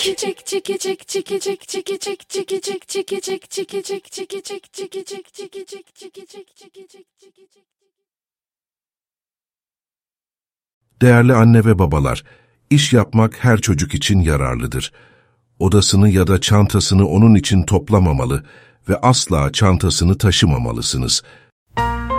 Değerli anne ve babalar, iş yapmak her çocuk için yararlıdır. Odasını ya da çantasını onun için toplamamalı ve asla çantasını taşımamalısınız.